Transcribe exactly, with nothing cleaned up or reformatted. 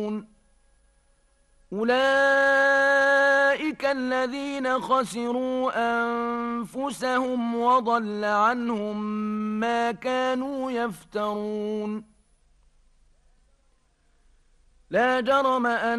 أولئك الذين خسروا أنفسهم وضل عنهم ما كانوا يفترون لا جرم أن